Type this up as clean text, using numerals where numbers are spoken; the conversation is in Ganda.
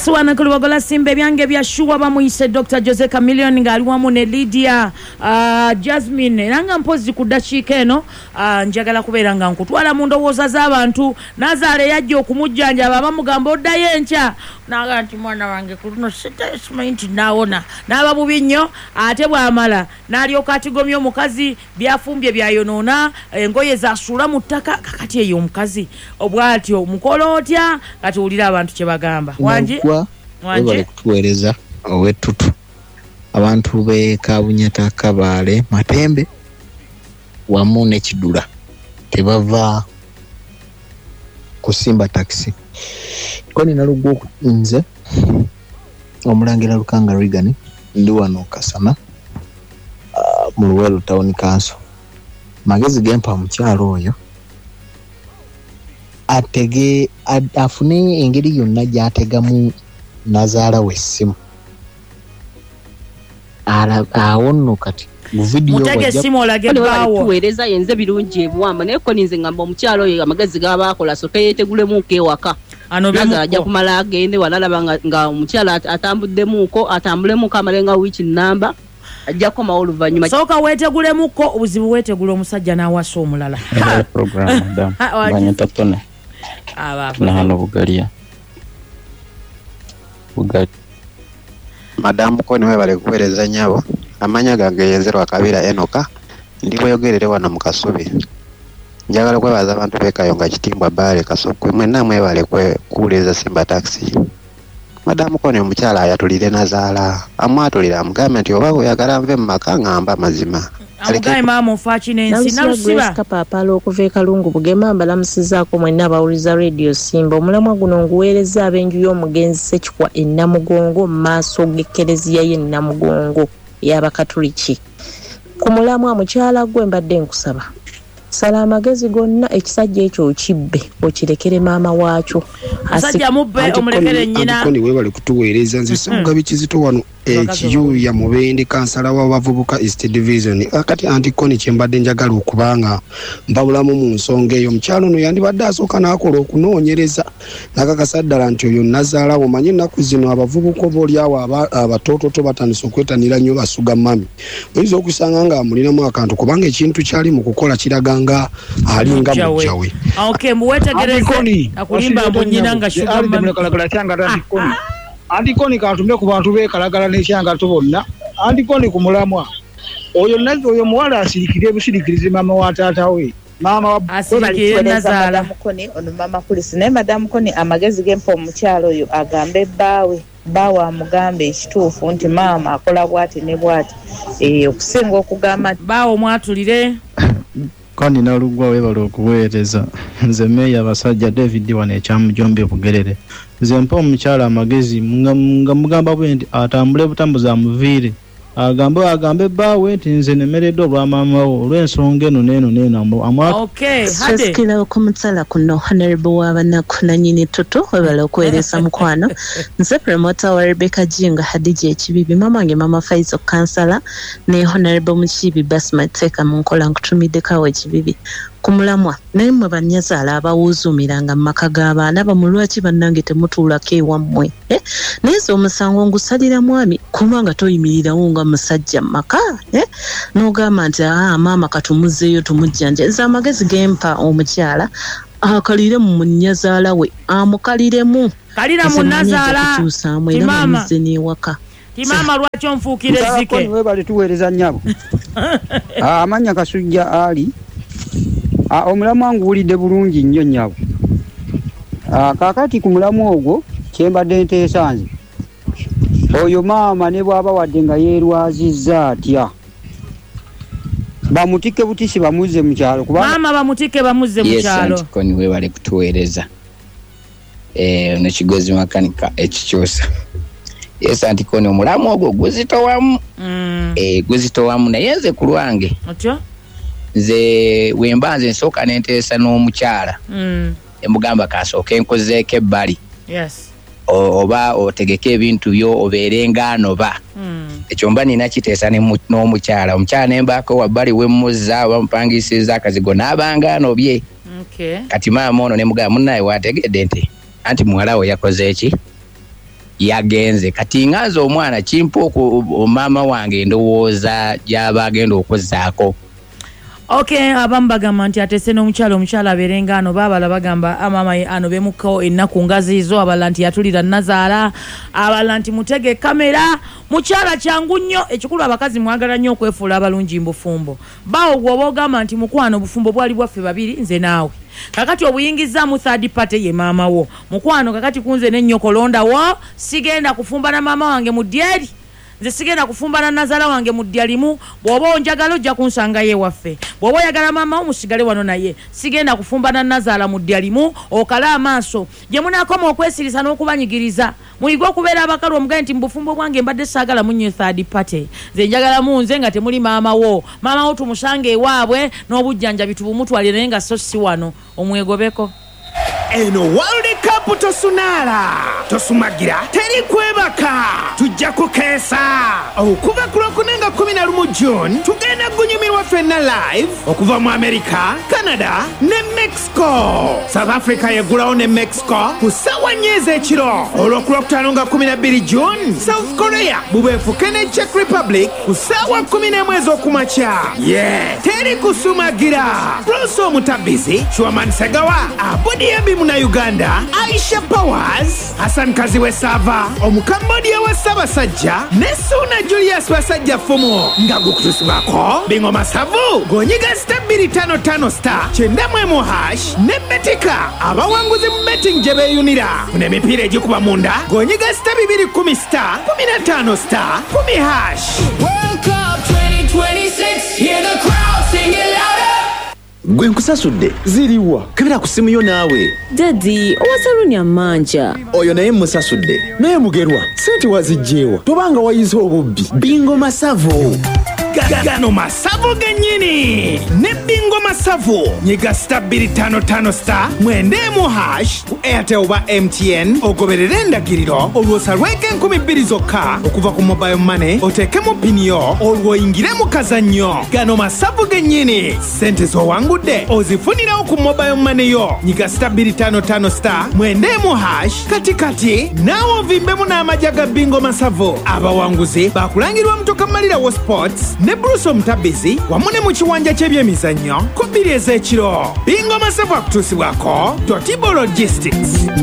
Yes, wana kuluwagola simbe byange bya shuwa bamuyise Dr. Jose Chameleone ngali wamu ne Lydia Jasmine nanga mpozi kudashika eno njagala kubeera nga nkutwala mu ndowooza z'abantu Nazale yajja okumujjanja bamugamba oddayo enkya naga nti mwana wange kuno sitainti naona naba bubi nnyo ate bwamala n'alyoka atigomya omukazi byafumbye byayonoona engoye zasula mu ttaka kakati eyo omukazi obwatyo omukola otya kati ulira abantu kye bagamba wanje bali kutuweereza owettutu abantu be Kabunyata Kabale Matembe wamu ne Kidula tebava kusimba taxi koni nalugwo nze omulangira Lukanga Regan ndi wano Kasana mu Luwero Town Council magezi gempa mukyalo oyo atege afune engeri yonna gy'ategamu Nazaala wessimu awonno kati mu video mutege simu olage bawo tuweereza yenze birungi ebwamba naye ko ninze ngamba omukyalo oyo amagezi g'abaakola so yeetegulemu ewaka Nazaala ajja kumala agende walalaba nga omukyala atambuddemuko atambulemuko amalenga wiiki namba ajja komawo oluvannyuma sooka weetegulemuko obuzibu weetegula omusajja n'awasa omulala program madam banyita tone na hano Bugalia Madam ko niwe bale kuweereza nyabo amanya gange yenzerwa Kabira Enoka ndi boyogerere wana mu Kasubi njagala kwebaza abantu bekayonga Kitimbwa Bare Kasokwe mwenna mwebale kuuleza Simba taxi Madam ko ne omukyala ayatulire Nazaala amwatulira amugambe nti oba oyagala nve mu maka ngamba mazima amugaye mama ofachi n'ensi nalusiba kapapala okuva e Kalungu Bugema mbalamusizaako mwenna abawuliza Radio Simba omulamwa guno nguweereza ab'enju y'omugenzi Ssekikwa e Namugongo mu maaso g'ekkereziya y'e Namugongo y'Abakatuliki ku mulamwa mukyala gwe mbadde nkusaba sala amagezi gonna ekisajja ekyo okibbe okirekere maama waakyo asajja mubbe omulekere nnyina Antoni we bali kutuweereza nze Ssenga Bikizito wano ekiyuya Mubende kansala w'abavubuka East Division akati Antoni kyembadde njagala okubanga mbabulamu mu nsonga eyo mukyalo no yandibadde asooka n'akola okunoonyereza nakakasa ddala nti oyo Nazaala omanyi ennaku zino abavubuka obaolyawo abatoototo batandise okwetanira nnyo basuga mami oyinza okusanga nga amulinamu akantu kubanga ekintu kyali mu kukola kiraganga alinga mujjawe okay muwetegereze akulimba mbunyina nga shuga mami Andikoni katumbe ku bantu be kalagala n'ekyanga to bonna andikoni ku mulamwa oyo nazo oyo muwala asirikire busirikirize mama wa taata we mama wa asirikire Nazaala mukoni ono mama polisi ne madam koni amagezi gempo omukyalo oyo agambe bawa amugambe ekituufu nti mama akola bwati ne bwati okusinga okugamba bawo mwatulire kani nalugwa webale okuweereza nze meya abasajja David wane ekyamujombe Bugerere nze mpa omukyala amagezi nga mugamba bwe nti atambule butambuza amuviire agambe bawe nti nze nemeredde olw'amaama wo olw'ensonga eno n'eno okay sikira okumutsala kuno honorable w'abanaku nanyini tutu webale okuweereza mukwano nze promoter wa Rebecca Jinga Hadija Ekibibi mama wange mama Faizo kansala ne honorable Mukibi Basmateka mu nkola nkutumidde kawe Ekibibi kumulamwa naye mwe banyazaala abawuzuumiranga mu maka g'abaana bamulwaki bannange temutuulako ewammwe naye ze omusango ngusalira mwami kubanga toyimirirawo nga musajja mu maka n'ogamba nti maama katumuzeeyo tumujjanja eza amagezi gempa omukyala akalire mu munyazaala we amukaliremu kalira mu Nazaala timama n'ewaka timama lwaki onfuukira ezzike we bali tuweereza nnyabo amanya Kasujja ali omulamu wangu wulidde bulungi nnyo nnyabo kaakati ku mulamu ogwo kyembadde nteesa nze oyo maama ne bw'aba wadde nga yeerwazizza atya bamutike butisi bamuzze mu kyalo maama bamutike bamuzze mu kyalo yes koni we bali kutuweereza nekigozi makanika ekikyusa yes antikoni omulamu ogwo guzitowamu guzitowamu naye nze ku lwange atyo nze wembanze nsooka nenteesa n'omukyala emugamba kasooka enkozeeko ebbali yes oba otegeke ebintu byo obeerenga anoba ekyo mba nina kiteesa n'omukyala omukyala nembaako wabbali wemmuzza oba mupangisiza akazigo n'abanga anobye kati maama ono nemugamba munnaye wategedde nti anti muwala we yakoze eki yagenze kati ngaza omwana kimpo mama wange ndowooza gyaba agenda okuzaako. Okay, abamu bagamba nti ate se n'omukyala abeerenga ano baabala bagamba amama ano bemukko ennaku ngaziizo abalala nti yatulira Nazaala abalala nti mutege kamera mukyala kyangu nnyo ekikulu abakazi mwagala nnyo okwefuula abalungi mbufumbo bawo gwoba ogamba nti mukwano obufumbo bwali bwaffe babiri nze naawe kakati obuyingiza mu third party ye maama wo mukwano kakati kunze n'ennyoko londawo sigenda kufumba na maama wange mu dyeri nze sigenda kufumba na Nazaala wange mu dyalimu bw'oba onjagala ojja kunsanga ye waffe bw'oba oyagala maama wo musigale wano naye sigenda kufumba na Nazaala mu dyalimu okala amaaso gye munaakoma okwesirisa n'okubanyigiriza muyiga okubeera abakalu omugaye nti mbufumbo bwange mbadde saagala munnyo third party nze njagala munze nga temuli maama wo tumusange ewaabwe n'obujjanjabi tubumutwalire naye nga so si wano omwegobeko. Eno World Cup tosumagira teri kwebaka tujja kukeesa okuva ku Lwokunenga 11 June tugenda gunyumirwa ffenna live okuva mu America, Canada ne Mexico. South Africa yegulawo ne Mexico ku ssaawa 4 ez'ekiro. Olw'okulwokutaano nga 12 June South Korea bubeefuke ne Czech Republic ku ssaawa 11 ez'okumakya. Teri kusumagira. Bruce Omutabizi, Chwaman Segawa, Abudi Ebimu na Uganda, Aisha Powers, Hassan Kaziwe Sava, Omukambodia wa Ssaabasajja ne Suna Julius Basajja Fumu nga gukutusibako Bingo Masavu gonyiga *255* 91# ne Betika abawanguzi mu betting gye beeyunira funa emipiira egikuba munda gonyiga *210* 15* 10#. World Cup 2026, hear the crowd singing louder. Gwe nkusasudde ziriwa kebera ku simu yo naawe Daddy owasalunya manja oyo naye musasudde naye mugerwa sente wazijjeewa tobanga wayize obubbi Bingo Masavu Gano Masavu gennyini ne Bingo Masavu nyiga *255* 90# ku Airtel oba MTN ogoberere endagiriro olwosalweko 2000 zokka okuva ku mobile money oteekemu pini yo olwoyingire mu kazannyo. Gano Masavu gennyini sente z'owangudde ozifunirawo ku mobile money yo nyiga *255* 90# kati naawe ovimbemu n'amagya ga Bingo Masavu. Abawanguzi bakulangirwa Mutoka Malira wa Sports ne Bruce Omutabizi wamu ne mu kiwanja ky'ebyemizannyo ku 2 ez'ekiro. Bingo Masavu akutuusibwako Totibo Logistics.